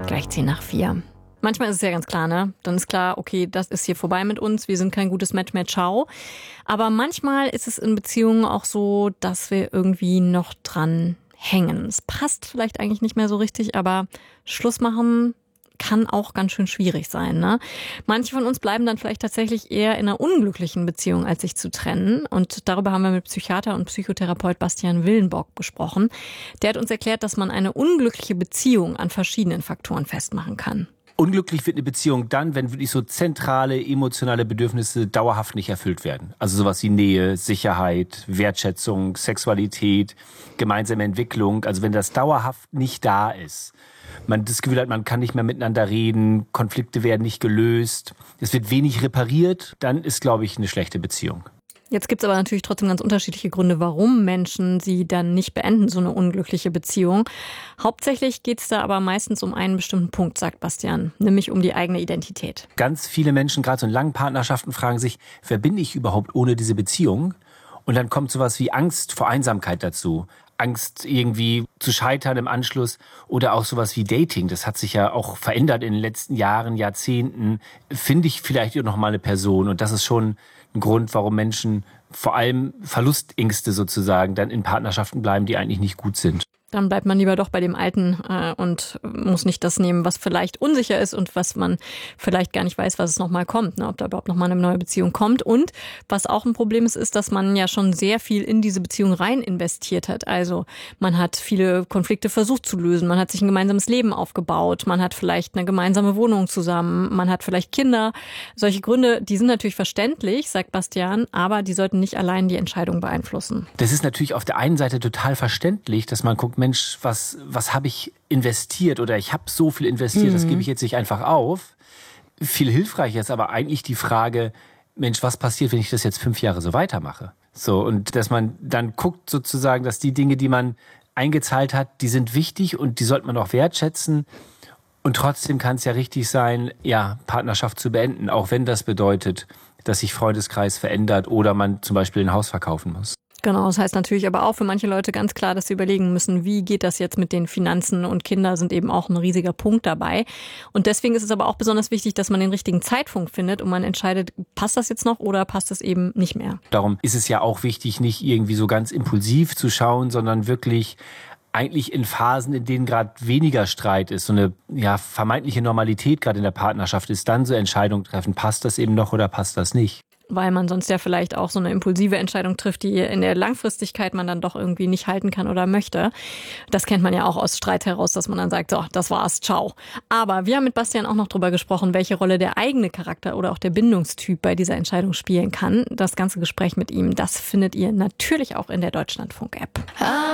Gleich 3:10. Manchmal ist es ja ganz klar, ne? Dann ist klar, okay, das ist hier vorbei mit uns, wir sind kein gutes Match mehr, ciao. Aber manchmal ist es in Beziehungen auch so, dass wir irgendwie noch dran hängen. Es passt vielleicht eigentlich nicht mehr so richtig, aber Schluss machen kann auch ganz schön schwierig sein, ne? Manche von uns bleiben dann vielleicht tatsächlich eher in einer unglücklichen Beziehung, als sich zu trennen. Und darüber haben wir mit Psychiater und Psychotherapeut Bastian Willenbock gesprochen. Der hat uns erklärt, dass man eine unglückliche Beziehung an verschiedenen Faktoren festmachen kann. Unglücklich wird eine Beziehung dann, wenn wirklich so zentrale emotionale Bedürfnisse dauerhaft nicht erfüllt werden. Also sowas wie Nähe, Sicherheit, Wertschätzung, Sexualität, gemeinsame Entwicklung. Also wenn das dauerhaft nicht da ist, man das Gefühl hat, man kann nicht mehr miteinander reden, Konflikte werden nicht gelöst, es wird wenig repariert, dann ist, glaube ich, eine schlechte Beziehung. Jetzt gibt es aber natürlich trotzdem ganz unterschiedliche Gründe, warum Menschen sie dann nicht beenden, so eine unglückliche Beziehung. Hauptsächlich geht es da aber meistens um einen bestimmten Punkt, sagt Bastian, nämlich um die eigene Identität. Ganz viele Menschen, gerade so in langen Partnerschaften, fragen sich, wer bin ich überhaupt ohne diese Beziehung? Und dann kommt sowas wie Angst vor Einsamkeit dazu. Angst irgendwie zu scheitern im Anschluss oder auch sowas wie Dating. Das hat sich ja auch verändert in den letzten Jahren, Jahrzehnten. Finde ich vielleicht noch mal eine Person? Und das ist schon ein Grund, warum Menschen vor allem Verlustängste sozusagen dann in Partnerschaften bleiben, die eigentlich nicht gut sind. Dann bleibt man lieber doch bei dem Alten und muss nicht das nehmen, was vielleicht unsicher ist und was man vielleicht gar nicht weiß, was es nochmal kommt, ne? Ob da überhaupt nochmal eine neue Beziehung kommt. Und was auch ein Problem ist, dass man ja schon sehr viel in diese Beziehung rein investiert hat. Also man hat viele Konflikte versucht zu lösen, man hat sich ein gemeinsames Leben aufgebaut, man hat vielleicht eine gemeinsame Wohnung zusammen, man hat vielleicht Kinder. Solche Gründe, die sind natürlich verständlich, sagt Bastian, aber die sollten nicht allein die Entscheidung beeinflussen. Das ist natürlich auf der einen Seite total verständlich, dass man guckt, Mensch, was habe ich investiert oder ich habe so viel investiert, das gebe ich jetzt nicht einfach auf. Viel hilfreicher ist aber eigentlich die Frage, Mensch, was passiert, wenn ich das jetzt 5 Jahre so weitermache? So, und dass man dann guckt sozusagen, dass die Dinge, die man eingezahlt hat, die sind wichtig und die sollte man auch wertschätzen. Und trotzdem kann es ja richtig sein, ja, Partnerschaft zu beenden, auch wenn das bedeutet, dass sich Freundeskreis verändert oder man zum Beispiel ein Haus verkaufen muss. Genau, das heißt natürlich aber auch für manche Leute ganz klar, dass sie überlegen müssen, wie geht das jetzt mit den Finanzen, und Kinder sind eben auch ein riesiger Punkt dabei. Und deswegen ist es aber auch besonders wichtig, dass man den richtigen Zeitpunkt findet und man entscheidet, passt das jetzt noch oder passt das eben nicht mehr. Darum ist es ja auch wichtig, nicht irgendwie so ganz impulsiv zu schauen, sondern wirklich eigentlich in Phasen, in denen gerade weniger Streit ist, so eine vermeintliche Normalität gerade in der Partnerschaft ist, dann so Entscheidungen treffen, passt das eben noch oder passt das nicht. Weil man sonst ja vielleicht auch so eine impulsive Entscheidung trifft, die in der Langfristigkeit man dann doch irgendwie nicht halten kann oder möchte. Das kennt man ja auch aus Streit heraus, dass man dann sagt, so, das war's, ciao. Aber wir haben mit Bastian auch noch drüber gesprochen, welche Rolle der eigene Charakter oder auch der Bindungstyp bei dieser Entscheidung spielen kann. Das ganze Gespräch mit ihm, das findet ihr natürlich auch in der Deutschlandfunk-App.